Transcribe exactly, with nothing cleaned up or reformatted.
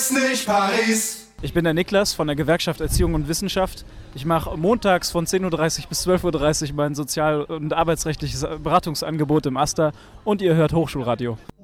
ist nicht Paris. Ich bin der Niklas von der Gewerkschaft Erziehung und Wissenschaft. Ich mache montags von zehn Uhr dreißig bis zwölf Uhr dreißig mein sozial- und arbeitsrechtliches Beratungsangebot im AStA und ihr hört Hochschulradio.